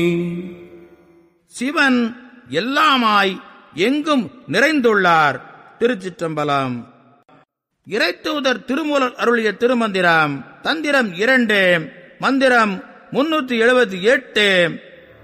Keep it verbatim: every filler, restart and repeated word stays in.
சிவன் எல்லாமாய் எங்கும் நிறைந்துள்ளார். திருச்சிற்றம்பலம். இறைத்தூதர் திருமூலர் அருளிய திருமந்திரம். தந்திரம் இரண்டு, மந்திரம் முன்னூற்றி எழுபத்தி எட்டு.